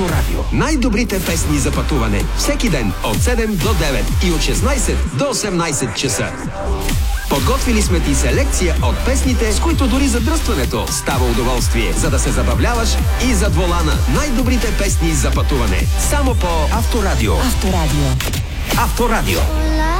Авторадио. Най-добрите песни за пътуване. Всеки ден от 7 до 9 и от 16 до 18 часа. Подготвили сме ти селекция от песните, с които дори задръстването става удоволствие, за да се забавляваш и зад волана. Най-добрите песни за пътуване. Само по Авторадио. Авторадио. Авторадио.